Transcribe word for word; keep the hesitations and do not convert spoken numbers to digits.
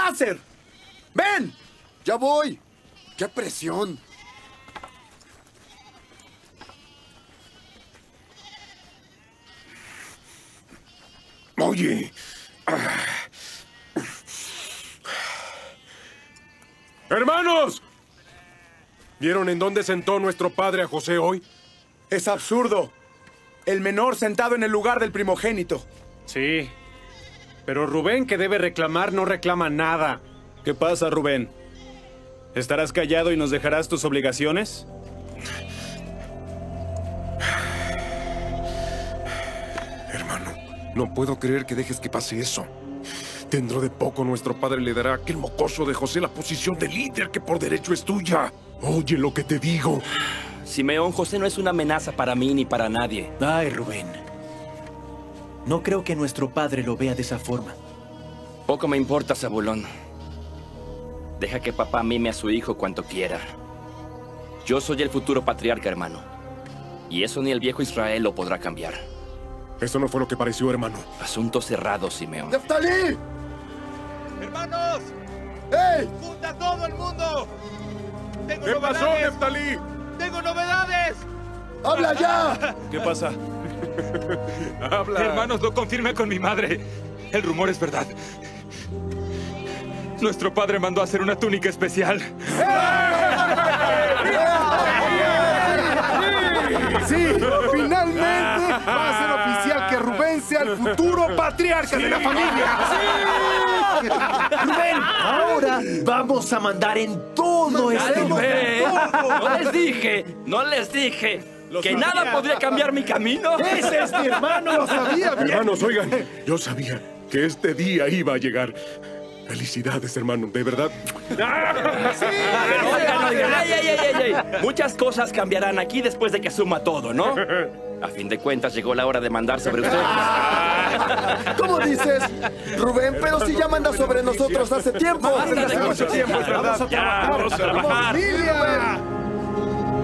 ¡Aser! ¡Ven! ¡Ya voy! ¡Qué presión! Oye. ¡Hermanos! ¿Vieron en dónde sentó nuestro padre a José hoy? Es absurdo. El menor sentado en el lugar del primogénito. Sí. Pero Rubén, que debe reclamar, no reclama nada. ¿Qué pasa, Rubén? ¿Estarás callado y nos dejarás tus obligaciones? Hermano, no puedo creer que dejes que pase eso. Dentro de poco nuestro padre le dará a aquel mocoso de José la posición de líder que por derecho es tuya. Oye lo que te digo. Simeón, José no es una amenaza para mí ni para nadie. Ay, Rubén. No creo que nuestro padre lo vea de esa forma. Poco me importa, Zabulón. Deja que papá mime a su hijo cuanto quiera. Yo soy el futuro patriarca, hermano. Y eso ni el viejo Israel lo podrá cambiar. Eso no fue lo que pareció, hermano. Asunto cerrado, Simeón. ¡Neftalí! ¡Hermanos! ¡Ey! ¡Junta todo el mundo! ¡Tengo ¿Qué novedades! pasó, Neftalí? ¡Tengo novedades! ¡Habla ya! ¿Qué pasa? Habla. Hermanos, lo confirmé con mi madre. El rumor es verdad. Nuestro padre mandó a hacer una túnica especial. Sí, finalmente va a ser oficial que Rubén sea el futuro patriarca de la familia. Rubén, ahora vamos a mandar en todo este lugar. ¡Eh! No les dije, no les dije que nada podría cambiar mi camino. Ese es mi hermano. Lo sabía bien. Hermanos, oigan, yo sabía que este día iba a llegar. Felicidades, hermano, de verdad. Pero oigan, oigan, ay, ay, ay, ay, ay. Muchas cosas cambiarán aquí después de que suma todo, ¿no? A fin de cuentas, llegó la hora de mandar sobre ustedes. ¿Cómo dices? Rubén, pero si ya manda sobre nosotros hace tiempo. Basta de Hace mucho tiempo, es verdad. Ya, vamos a trabajar. ¡Familia!